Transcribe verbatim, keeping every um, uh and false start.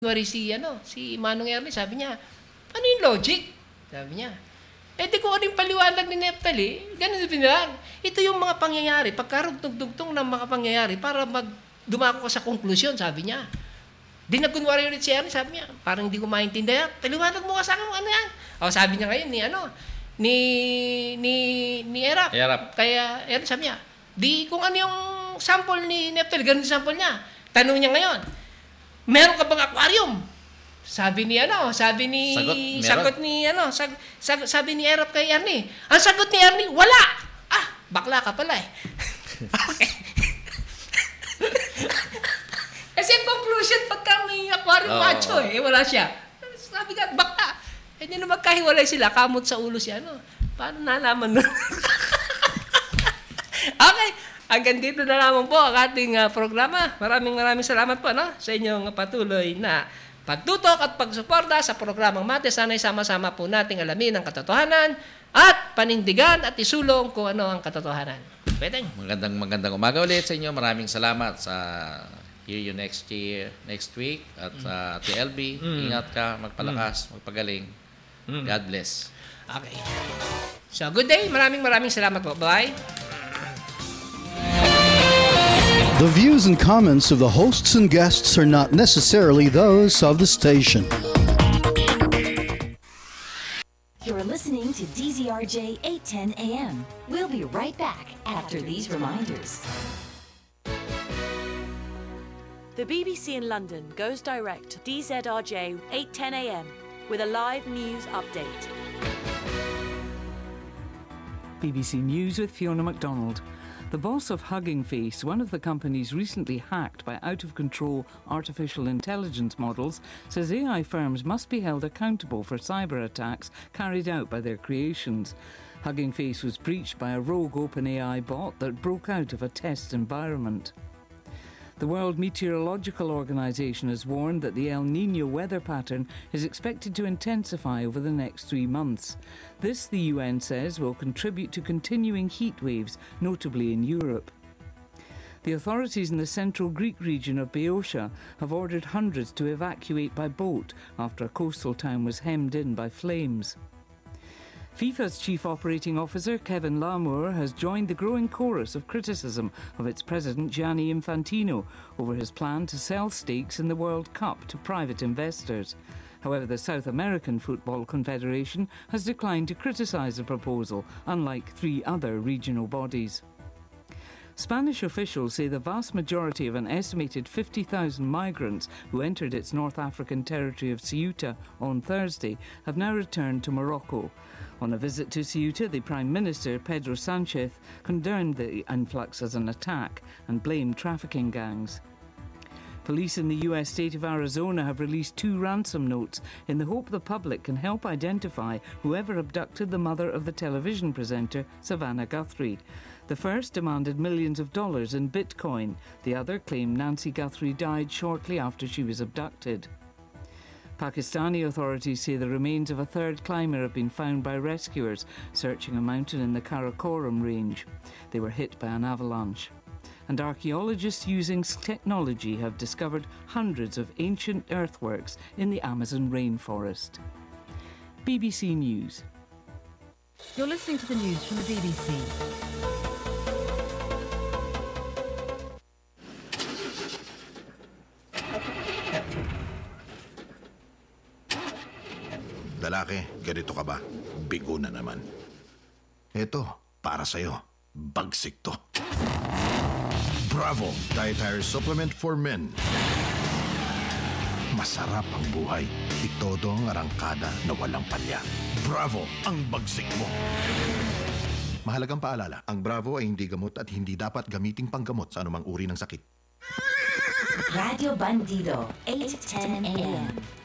Kunwari si, ano, si Manong Ernie, sabi niya, ano yung logic? Sabi niya. Eh di ko ano yung paliwanag ni Neptali, ganun din lang. Ito yung mga pangyayari, pagkarugtog-dugtong ng mga pangyayari para mag dumako ka sa konklusyon, sabi niya. Di nagkunwari ulit si Ernie, sabi niya, parang hindi ko maintindihan. Paliwanag mo ka sa akin, ano yan? O sabi niya ngayon, ni ano, ni, ni, ni Erap. Erap. Kaya, Erap, sabi niya, di kung ano yung sample ni Neptali, ganun yung sample niya. Tanong niya ngayon, meron ka bang aquarium? Sabi ni ano, sabi ni Sagot, sagot ni ano, sag, sag, sabi ni Erap kay Ernie. Ang sagot ni Ernie, wala. Ah, bakla ka pala eh. Okay. Kasi ang conclusion pagka may aquarium Oo. macho eh, wala siya. Sabi ka, bakla. Eh di na magkahiwalay sila, kamot sa ulo siya, ano. Paano nalaman nun? Okay. Hanggang dito na lamang po ang ating uh, programa. Maraming maraming salamat po no, sa inyong patuloy na pagtutok at pagsuporta sa programang Mate. Sana'y sama-sama po nating alamin ang katotohanan at panindigan at isulong kung ano ang katotohanan. Pwede. Magandang magandang umaga ulit sa inyo. Maraming salamat sa hear you next year, next week. At sa uh, T L B, Mm. ingat ka, magpalakas, Mm. magpagaling. Mm. God bless. Okay. So, good day. Maraming maraming salamat po. Bye. The views and comments of the hosts and guests are not necessarily those of the station. You're listening to D Z R J eight ten A M. We'll be right back after these reminders. The B B C in London goes direct to D Z R J eight ten A M with a live news update. B B C News with Fiona MacDonald. The boss of Hugging Face, one of the companies recently hacked by out-of-control artificial intelligence models, says A I firms must be held accountable for cyber attacks carried out by their creations. Hugging Face was breached by a rogue OpenAI bot that broke out of a test environment. The World Meteorological Organization has warned that the El Niño weather pattern is expected to intensify over the next three months. This, the U N says, will contribute to continuing heat waves, notably in Europe. The authorities in the central Greek region of Boeotia have ordered hundreds to evacuate by boat after a coastal town was hemmed in by flames. FIFA's chief operating officer, Kevin Lamour, has joined the growing chorus of criticism of its president, Gianni Infantino, over his plan to sell stakes in the World Cup to private investors. However, the South American Football Confederation has declined to criticise the proposal, unlike three other regional bodies. Spanish officials say the vast majority of an estimated fifty thousand migrants who entered its North African territory of Ceuta on Thursday have now returned to Morocco. On a visit to Ceuta, the Prime Minister, Pedro Sanchez, condemned the influx as an attack and blamed trafficking gangs. Police in the U S state of Arizona have released two ransom notes in the hope the public can help identify whoever abducted the mother of the television presenter, Savannah Guthrie. The first demanded millions of dollars in Bitcoin. The other claimed Nancy Guthrie died shortly after she was abducted. Pakistani authorities say the remains of a third climber have been found by rescuers searching a mountain in the Karakoram range. They were hit by an avalanche. And archaeologists using technology have discovered hundreds of ancient earthworks in the Amazon rainforest. B B C News. You're listening to the news from the B B C. Lalaki, ganito ka ba? Bigo na naman. Eto, para sa'yo. Bagsik to. Bravo! Dietary Supplement for Men. Masarap ang buhay. Itodo ang arangkada na walang palya. Bravo! Ang bagsik mo. Mahalagang paalala, ang Bravo ay hindi gamot at hindi dapat gamiting panggamot sa anumang uri ng sakit. Radio Bandido, eight ten A M.